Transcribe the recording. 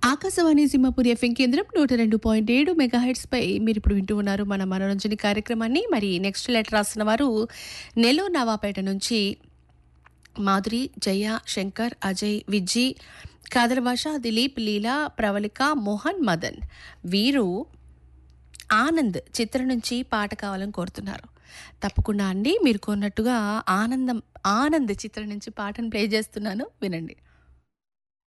Akashvani Simhapuri FM కేంద్రం 102.7 megahertz పై మీరు ఇప్పుడు వింటూ ఉన్నారు మన మనోరంజని కార్యక్రమాన్ని. మరి నెక్స్ట్ లెటర్ రాసిన వారు నెల్లూరు నవాపేట నుంచి మాధురి, జయ, శంకర్, అజయ్, విజ్జి, కాదర్ భాష, దిలీప్, లీలా, ప్రవళిక, మోహన్, మదన్. వీరు ఆనంద్ చిత్రం నుంచి పాట కావాలని కోరుతున్నారు. తప్పకుండా అండి, మీరు కోరినట్టుగా ఆనంద్ చిత్రం నుంచి పాటను ప్లే చేస్తున్నాను, వినండి.